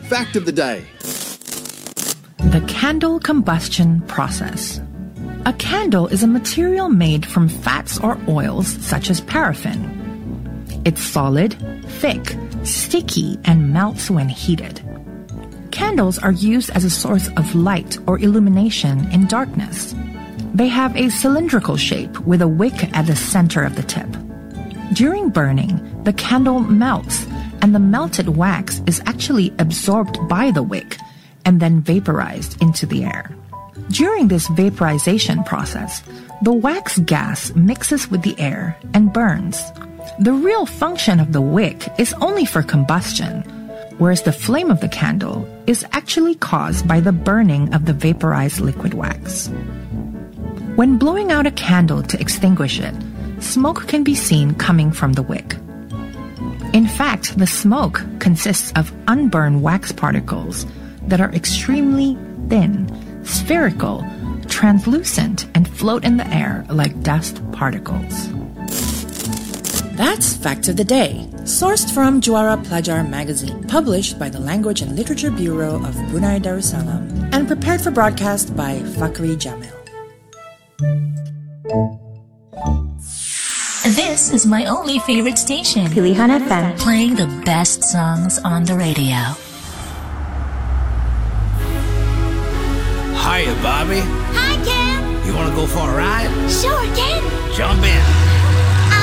fact of the day. The candle combustion process. A candle is a material made from fats or oils such as paraffin. It's solid, thick, sticky, and melts when heated. Candles are used as a source of light or illumination in darkness. They have a cylindrical shape with a wick at the center of the tip. During burning, the candle melts, and the melted wax is actually absorbed by the wick and then vaporized into the air. During this vaporization process, the wax gas mixes with the air and burns. The real function of the wick is only for combustion, whereas the flame of the candle is actually caused by the burning of the vaporized liquid wax. When blowing out a candle to extinguish it, smoke can be seen coming from the wick. In fact, the smoke consists of unburned wax particles that are extremely thin, spherical, translucent, and float in the air like dust particles. That's Fact of the Day, sourced from Juara Pelajar magazine, published by the Language and Literature Bureau of Brunei Darussalam, and prepared for broadcast by Fakri Jamil. This is my only favorite station, Pilihan FM, playing the best songs on the radio. Hiya, Bobby. Hi, Ken. You want to go for a ride? Sure, Ken. Jump in.